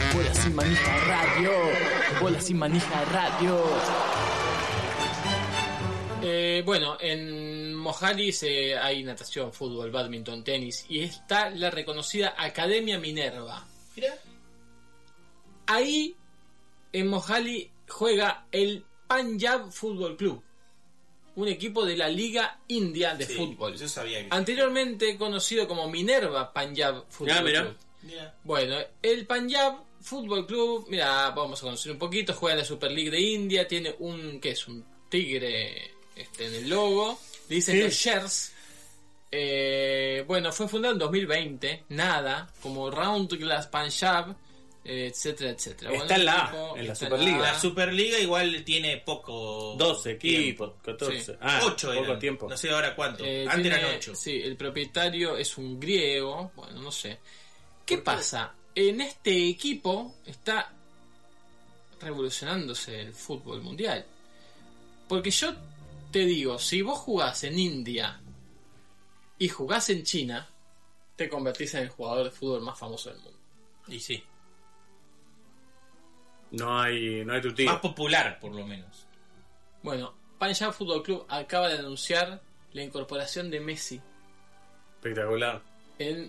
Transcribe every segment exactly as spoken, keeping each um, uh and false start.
Bola sin manija radio. Bola sin manija radio. Eh, bueno, en Mojali se, hay natación, fútbol, badminton, tenis y está la reconocida Academia Minerva. Mira. Ahí en Mojali juega el Punjab Football Club, un equipo de la Liga India de Sí, fútbol. yo sabía que... Anteriormente conocido como Minerva Punjab Football Ah, mira. Club. Mira. Bueno, el Punjab Football Club, mira, vamos a conocer un poquito, juega en la Super League de India, tiene un, ¿qué es? Un tigre este, en el logo, le dicen Sí. los Shers. Eh, bueno, fue fundado en dos mil veinte, nada, como Round Glass Punjab, eh, etcétera, etcétera. Está en la A, equipo en la está Superliga. A. La Superliga igual tiene poco... doce equipos, tiempo. catorce. Sí. Ah, ocho poco eran. tiempo. No sé ahora cuánto. Eh, Antes tiene- eran ocho. Sí, el propietario es un griego. Bueno, no sé. ¿Qué ¿Por qué? pasa? En este equipo está revolucionándose el fútbol mundial. Porque yo te digo, si vos jugás en India y jugás en China, te convertís en el jugador de fútbol más famoso del mundo. Y sí. No hay, no hay tu tío. Más popular, por lo menos. Bueno, Punjab Football Club acaba de anunciar la incorporación de Messi Espectacular. en...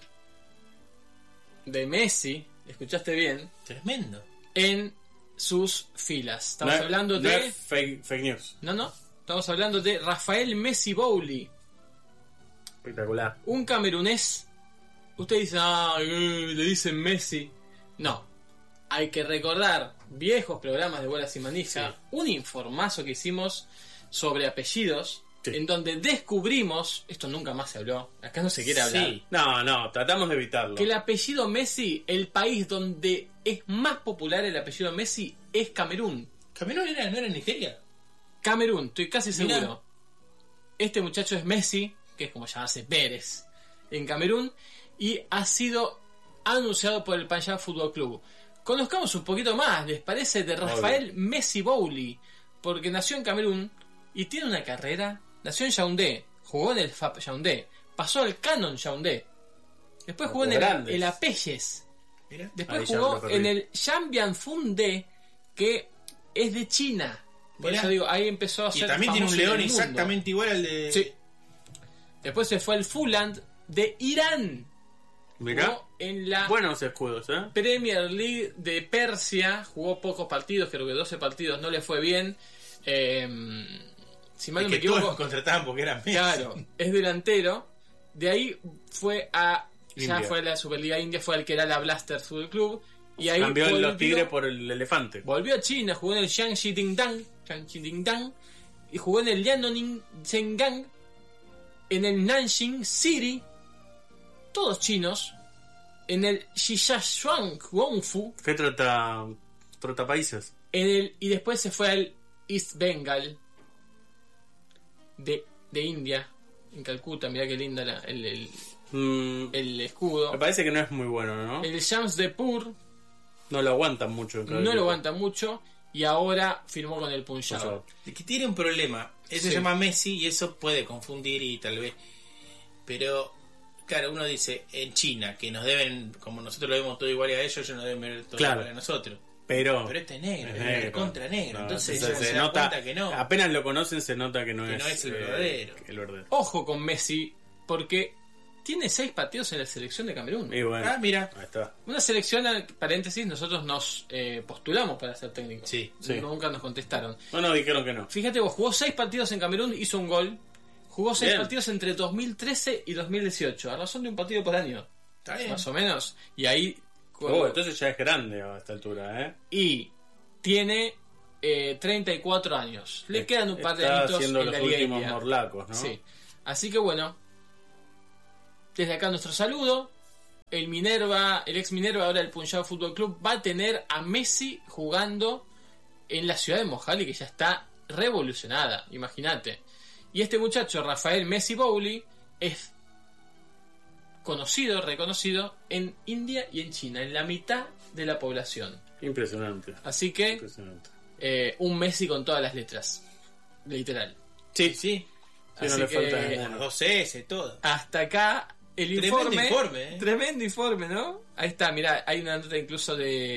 de Messi, escuchaste bien, Tremendo. en sus filas. Estamos No es- hablando no de... es fake, fake news. No, no. Estamos hablando de Rafael Messi Bowley, Espectacular. un camerunés. Usted dice, ah, eh, le dicen Messi. No. Hay que recordar viejos programas de Bolas y Manija, Sí. un informazo que hicimos sobre apellidos, Sí. en donde descubrimos, esto nunca más se habló, acá no se quiere hablar, Sí. No, no, tratamos de evitarlo. que el apellido Messi, el país donde es más popular el apellido Messi es Camerún. ¿Camerún era, no era en Nigeria? Camerún, estoy casi Mirá. seguro. Este muchacho es Messi, que es como llamarse Pérez, en Camerún, y ha sido anunciado por el Punjab Football Club. Conozcamos un poquito más, ¿les parece? De Rafael Messi Bowley, porque nació en Camerún y tiene una carrera. Nació en Yaoundé, jugó en el F A P Yaoundé, pasó al Canon Yaoundé, después jugó en el, Grandes. el Apelles, Mira. después Ahí ya jugó lo perdí. en el Jambian Fundé, que es de China. Por Mirá. eso digo, ahí empezó a Y ser también tiene un famoso en león el mundo. exactamente igual al de... Sí. Después se fue al Fulham de Irán. Mirá. Jugó en la Buenos escudos, ¿eh? Premier League de Persia. Jugó pocos partidos, creo que doce partidos, no le fue bien. Eh, si mal Es no me que todos equivoco, los contrataban porque eran Messi. claro, es delantero. De ahí fue a... Ya India. fue a la Superliga India, fue al que era la Blaster Football Club. Y ahí Cambió volvió, los tigres por el elefante. volvió a China, jugó en el Jiangxi Dingdang, Jiangxi Dingdang, y jugó en el Liaoning Zhengang, en el Nanjing City, todos chinos, en el Xishuang Guangfu, ¿Qué trata, trata países? en el, y después se fue al East Bengal de, de India, en Calcuta, mirá qué linda la- el, el, Mm, el escudo. me parece que no es muy bueno, ¿no? El Jamshedpur No lo aguantan mucho. no lo aguanta mucho y ahora firmó con el Punjab. Es que tiene un problema. Él Sí. se llama Messi y eso puede confundir y tal vez... Pero, claro, uno dice, en China, que nos deben, como nosotros lo vemos todo igual a ellos, ellos nos deben ver todo Claro. igual a nosotros. Pero, Pero este es negro, es es negro. contra negro. No, entonces entonces ellos se se dan nota, cuenta que no. apenas lo conocen se nota que no, Que es, no es el eh, verdadero. el verdadero. Ojo con Messi, porque tiene seis partidos en la selección de Camerún. Y bueno, Ah, mira. ahí está. Una selección, paréntesis, nosotros nos eh, postulamos para ser técnicos. Sí, sí. Nunca nos contestaron. No, no, dijeron que no. Fíjate vos, jugó seis partidos en Camerún, hizo un gol. Jugó seis Bien. partidos entre dos mil trece y dos mil dieciocho, a razón de un partido por año, Está bien. más o menos. Y ahí... Oh, entonces ya es grande a esta altura, ¿eh? Y tiene eh, treinta y cuatro años. Le quedan un par de Está añitos haciendo en los la Liga últimos India. morlacos, ¿no? Sí. Así que bueno, desde acá nuestro saludo. El Minerva, el ex Minerva, ahora el Punjab Football Club, va a tener a Messi jugando en la ciudad de Mojali, que ya está revolucionada, imagínate. Y este muchacho, Rafael Messi Bowley, es conocido, reconocido en India y en China, en la mitad de la población. Impresionante. Así que Impresionante. eh, un Messi con todas las letras, literal. Sí, sí. Sí, no Así le que- falta Las ninguno. dos S, todo. Hasta acá el Tremendo informe. informe, ¿eh? Tremendo informe, ¿no? Ahí está, mirá, hay una nota incluso de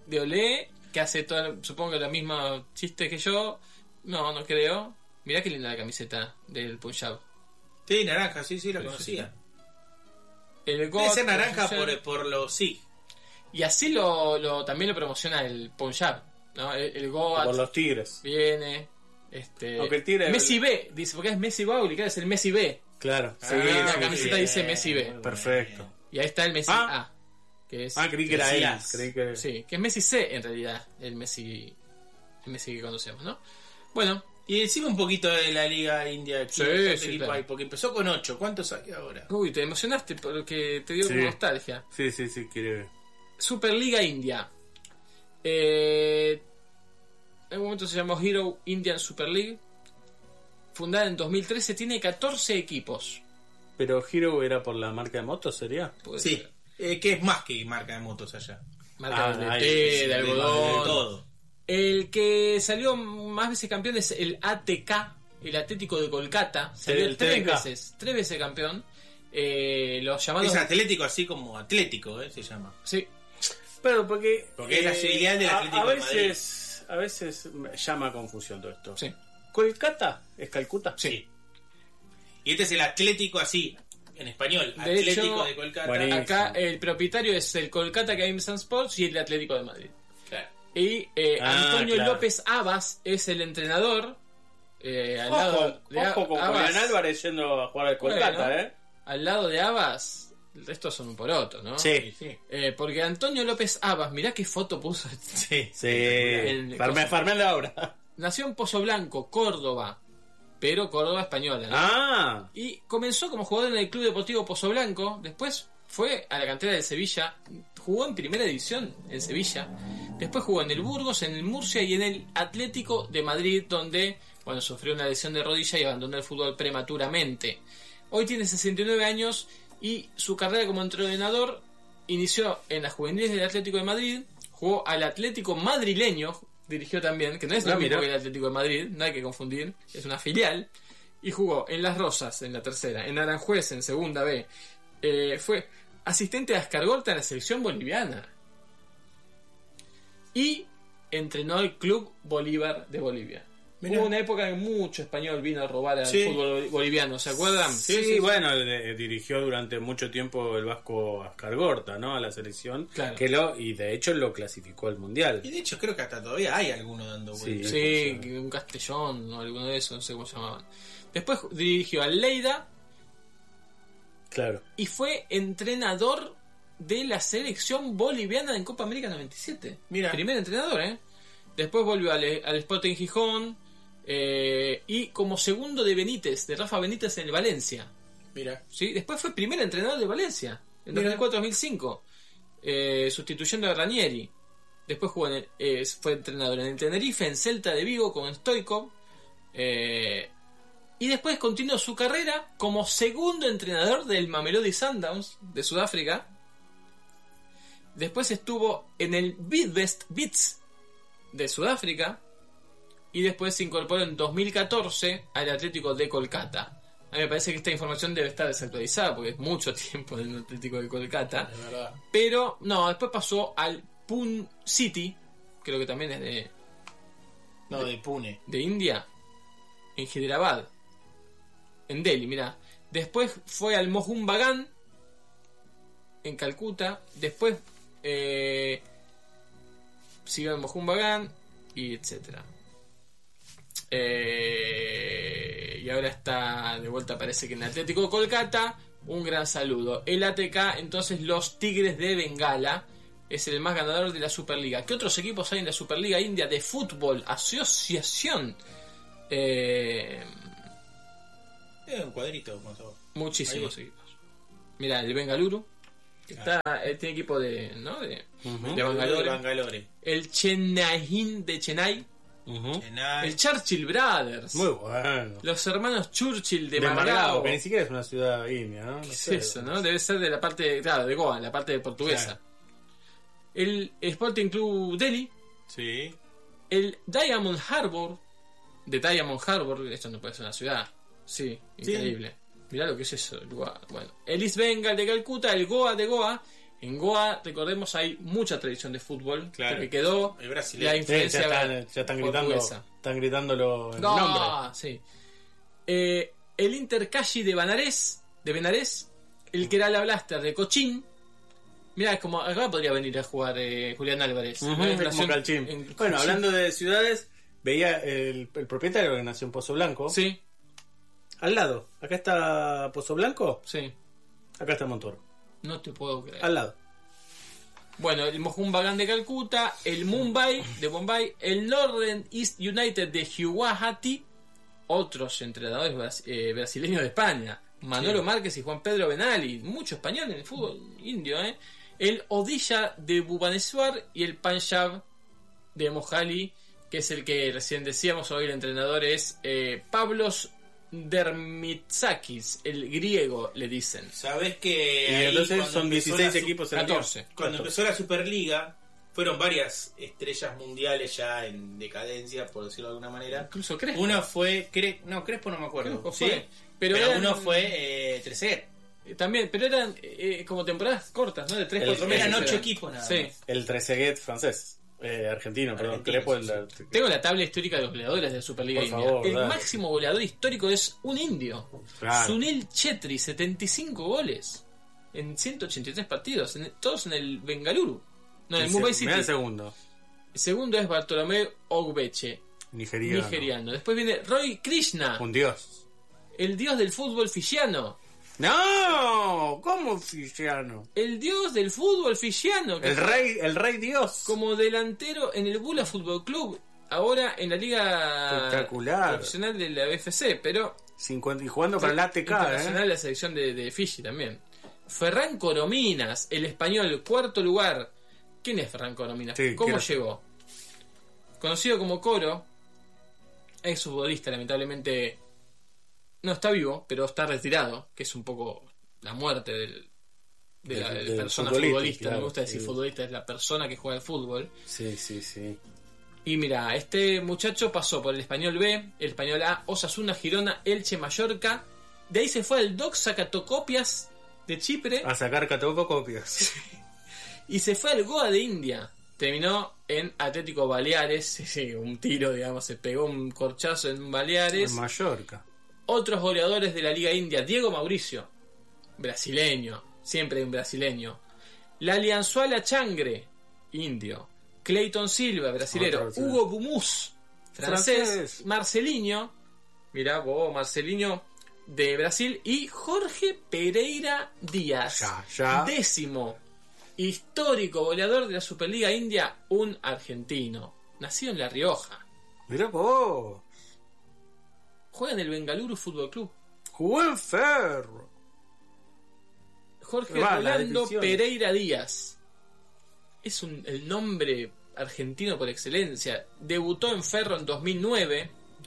de Olé, que hace todo, supongo que la misma chiste que yo. No, no creo. Mirá qué linda la camiseta del Punjab. Sí, naranja, sí, sí, la Sí, conocía. El Debe Goa ser naranja Punjab. por, por los sí. Y así lo, lo también lo promociona el Punjab, ¿no? El, el Goa Por los tigres. viene. Este, Aunque el tigre- Messi B, dice, porque es Messi Bauli, claro, es el Messi B. Claro. Ah, Sí, la sí, camiseta sí. dice Messi B. Perfecto. Y ahí está el Messi Ah. A. Que es, Ah, creí que era él. Decías. Creí que... sí, que es Messi C en realidad, el Messi, el Messi que conocemos, ¿no? Bueno, Y decime un poquito de la Liga India. Aquí, Sí, ¿cuántos sí, equipos claro. hay? Porque empezó con ocho. ¿Cuántos hay ahora? uy, te emocionaste porque te dio Sí. como nostalgia. Sí, sí, sí, quiere... Superliga India. Eh, en un momento se llamó Hero Indian Super League. Fundada en dos mil trece, tiene catorce equipos. Pero Hero era por la marca de motos, ¿sería? Puede Sí. ser. Eh, que es más que marca de motos allá. Marca Ah, de ahí, té, sí, de de- algodón. De todo. El que salió más veces campeón es el A T K, el Atlético de Kolkata. Salió El tres T D K. veces, tres veces campeón. Eh, los llamados. Es atlético así como atlético, ¿eh? Se llama. Sí, Pero porque... Porque es la filial del a- Atlético a de veces, a veces me llama confusión todo esto. sí, ¿Kolkata? ¿Es Calcuta? sí. Y este es el atlético así, en español. De Atlético hecho, de Kolkata. buenísimo. Acá el propietario es el Kolkata Games and Sports y el Atlético de Madrid. Claro. Y eh, Ah, Antonio claro. López Abas es el entrenador. Eh, al, Ojo, lado de A- ojo con Abas, Julián Álvarez yendo a jugar al Kolkata, Bueno. ¿eh? al lado de Abas, el resto son un poroto, ¿no? Sí. Sí. Eh, porque Antonio López Abas, mirá qué foto puso. Sí. Sí. El- Farme, farme la obra. Nació en Pozo Blanco, Córdoba, pero Córdoba española, ¿no? Ah. Y comenzó como jugador en el Club Deportivo Pozo Blanco, después fue a la cantera de Sevilla, jugó en primera división en Sevilla, después jugó en el Burgos, en el Murcia y en el Atlético de Madrid, donde bueno, sufrió una lesión de rodilla y abandonó el fútbol prematuramente. Hoy tiene sesenta y nueve años y su carrera como entrenador inició en las juveniles del Atlético de Madrid, jugó al Atlético madrileño, dirigió también, que no es lo Ah, mismo mira. que el Atlético de Madrid, no hay que confundir, es una filial, y jugó en Las Rosas en la tercera, en Aranjuez en segunda B. Eh, fue asistente a Escargorta en la selección boliviana y entrenó al Club Bolívar de Bolivia. Mirá. Hubo una época en que mucho español vino a robar al Sí. fútbol boliviano, ¿se acuerdan? Sí, bueno, eh, dirigió durante mucho tiempo el Vasco Ascargorta, ¿no? A la selección. Claro. Que lo, y de hecho lo clasificó al Mundial. Y de hecho creo que hasta todavía hay alguno dando Sí. vueltas. Sí, un Castellón o alguno de esos, no sé cómo se llamaban. Después dirigió al Lleida Claro. y fue entrenador de la selección boliviana en Copa América noventa y siete. Mira. Primer entrenador, ¿eh? Después volvió al, al Sporting Gijón eh, y como segundo de Benítez, de Rafa Benítez en el Valencia. Mira. ¿Sí? Después fue primer entrenador de Valencia en Mira. dos mil cuatro dos mil cinco, eh, sustituyendo a Ranieri. Después jugó en el- eh, fue entrenador en el Tenerife, en Celta de Vigo con Stoichkov. Eh, y después continuó su carrera como segundo entrenador del Mamelodi Sundowns de Sudáfrica. Después estuvo en el Bidvest Beats de Sudáfrica. Y después se incorporó en dos mil catorce al Atlético de Kolkata. A mí me parece que esta información debe estar desactualizada porque es mucho tiempo en el Atlético de Kolkata. De verdad. Pero no, después pasó al Pune City, creo que también es de, No, de Pune. de India, en Hyderabad, en Delhi, mira. Después fue al Mohun Bagan, en Calcuta. Después eh, siguió en Mohun Bagan, y etcétera. Eh, y ahora está de vuelta, parece que en Atlético de Kolkata. Un gran saludo. El A T K, entonces los Tigres de Bengala, es el más ganador de la Superliga. ¿Qué otros equipos hay en la Superliga India de fútbol? Asociación. Eh, Es un cuadrito con todo. muchísimos Ahí. equipos. Mira, el Bengaluru. que Está, eh, tiene equipo de, ¿no? de, Ujú. de Bangalore. Bangalore. El Chennai de Chennai. Ujú. Chennai. El Churchill Brothers. Muy bueno. Los hermanos Churchill de, De Margao. Margao, que ni siquiera es una ciudad india, ¿no? No ¿Qué es sé. eso, no? Debe ser de la parte, claro, de Goa, la parte portuguesa. Claro. El Sporting Club Delhi. Sí. El Diamond Harbour. De Diamond Harbour, esto no puede ser una ciudad. Sí, increíble. Mirá lo que es eso, el Goa. Bueno, el East Bengal de Calcuta, el Goa de Goa, En Goa, recordemos, hay mucha tradición de fútbol, Claro. porque quedó El brasileño. la Sí, ya influencia están, ya están gritando, portuguesa. están gritándolo en el No, nombre. sí. Eh, el Intercashi de Benares, de Benares, el que era la Blaster de Cochín. Mirá, es como acá podría venir a jugar eh, Julián Álvarez. Ujú, ¿no? es como Nació en- Calchín. en Bueno, Calchín. hablando de ciudades, veía el, el propietario que nació en Pozo Blanco. Sí, Al lado. Acá está Pozo Blanco, sí. acá está Montoro. No te puedo creer. Al lado. Bueno, el Mohun Bagan de Calcuta, el Mumbai de Bombay, el Northern East United de Guwahati, otros entrenadores bras- eh, brasileños de España, Manolo Sí. Márquez y Juan Pedro Benali, mucho español en el fútbol indio, ¿eh? El Odisha de Bhubaneswar y el Punjab de Mohali, que es el que recién decíamos, hoy el entrenador es eh, Pavlos Dermitsakis, el griego le dicen. Sabés que Y ahí entonces cuando son empezó dieciséis la su- equipos en el catorce. equipo. Cuando empezó la Superliga, fueron varias estrellas mundiales ya en decadencia, por decirlo de alguna manera. Incluso Crespo. Uno fue, Cre- no, Crespo no me acuerdo. Crespo ¿sí? fue. Pero Pero, eran- uno fue eh, Trezeguet. Eh, También, pero eran eh, como temporadas cortas, ¿no? De tres El- cuatro meses. Eran ocho eran. equipos nada Sí. más. El Trezeguet francés. Eh, argentino, perdón. Argentino, Crepo, sí, el- sí. Tengo la tabla histórica de los goleadores de Superliga Por India. favor, el dale. máximo goleador histórico es un indio. Claro. Sunil Chetri, setenta y cinco goles en ciento ochenta y tres partidos, en- todos en el Bengaluru. No, en el El Mumbai se- City. mirá el segundo. El segundo es Bartolomé Ogbeche, Nigeriano. nigeriano. Después viene Roy Krishna, Un dios. el dios del fútbol fijiano. ¡No! ¿Cómo fijiano? El dios del fútbol fijiano. que El fue rey, el rey dios. como delantero en el Bula Fútbol Club, ahora en la liga Espectacular. profesional de la B F C, pero cincuenta y jugando para el A T K, internacional ¿eh? la selección de, de Fiji también. Ferran Corominas, el español, cuarto lugar. ¿Quién es Ferran Corominas? Sí, ¿Cómo quiero- llegó? Conocido como Coro, ex futbolista, lamentablemente no está vivo, pero está retirado, que es un poco la muerte del, de la Del- de del persona futbolista, futbolista. claro, Me gusta decir sí. futbolista, es la persona que juega al fútbol. Sí, sí, sí. Y mira, este muchacho pasó por el Español B, el Español A, Osasuna, Girona, Elche, Mallorca. De ahí se fue al Doxa Catocopias de Chipre A sacar copias. y se fue al Goa de India. Terminó en Atlético Baleares, sí, un tiro, digamos, se pegó un corchazo en Baleares. En Mallorca. Otros goleadores de la Liga India, Diego Mauricio, brasileño, siempre hay un brasileño. La Alianzuala Changre, indio. Clayton Silva, brasilero. Otro brasileño. Hugo Bumus, francés. Francés. Marcelinho, mirá vos, Marcelinho de Brasil. Y Jorge Pereira Díaz, Ya, ya. décimo histórico goleador de la Superliga India, un argentino, nacido en La Rioja. Mirá vos. Juega en el Bengaluru Fútbol Club. Jugó en Ferro. Jorge Va, la Rolando decisión. Pereira Díaz. Es un, el nombre argentino por excelencia. Debutó en Ferro en dos mil nueve.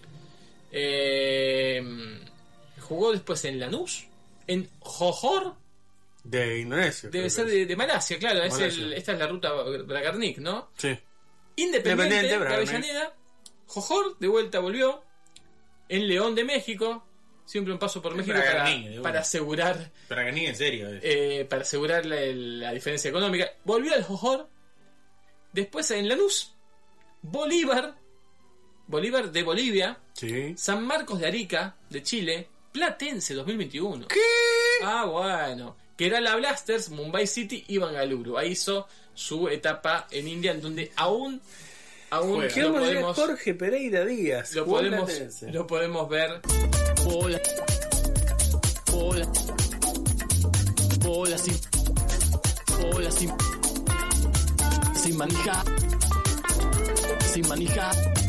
Eh, jugó después en Lanús. En Johor. De Indonesia. Debe creo ser que de, de Malasia, claro. Es Malasia. el- esta es la ruta Bragarnik, ¿no? es. Sí. Independiente, Independiente, de Bragarnik. Avellaneda. Johor, de vuelta volvió. En León de México. Siempre un paso por En México para, Bragarnik, de una. para asegurar Para que ni en serio. eh. eh, para asegurar la, la diferencia económica. Volvió al Johor. Después en Lanús. Bolívar. Bolívar de Bolivia. Sí. San Marcos de Arica, de Chile. Platense dos mil veintiuno. ¿Qué? Ah, bueno. Que era la Blasters, Mumbai City y Bengaluru. Ahí hizo su etapa en India, en donde aún, aún Juega. ¿Qué lo vamos a decir? podemos, Jorge Pereira Díaz. lo jugó en podemos, Platense. lo podemos ver. Bola. Bola. Bola sin. Bola sin. Sin manija. Sin manija.